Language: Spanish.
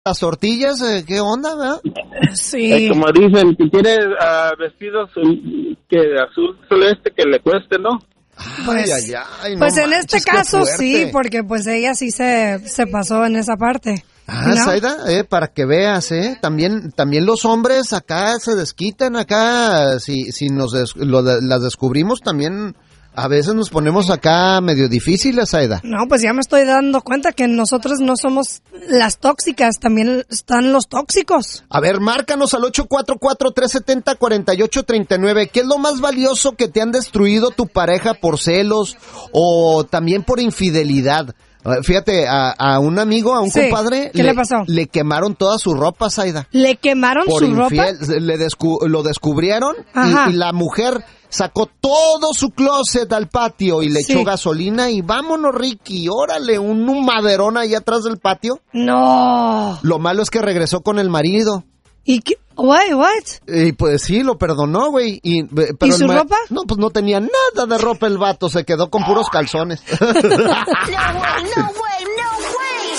las tortillas, ¿qué onda, verdad? Sí. Como dicen, si quiere vestido azul celeste que le cueste, ¿no? Pues, no pues en manches, este qué caso fuerte. sí, porque pues ella sí se pasó en esa parte. Ah, ¿no? Zaida, para que veas, también los hombres acá se desquitan, acá, si las descubrimos también, a veces nos ponemos acá medio difíciles, Zaida. No, pues ya me estoy dando cuenta que nosotros no somos las tóxicas, también están los tóxicos. A ver, márcanos al 844-370-4839. ¿Qué es lo más valioso que te han destruido tu pareja por celos o también por infidelidad? Fíjate, a un amigo, a un compadre, ¿qué le pasó? Le quemaron toda su ropa, Zaida. ¿Le quemaron Por su ropa? lo descubrieron y la mujer sacó todo su closet al patio y le echó gasolina y vámonos, Ricky, órale, un maderón ahí atrás del patio. No. Lo malo es que regresó con el marido. ¿Y qué? What? Y pues sí, lo perdonó, güey. ¿Y su ropa? No, pues no tenía nada de ropa el vato, se quedó con puros calzones. No, güey.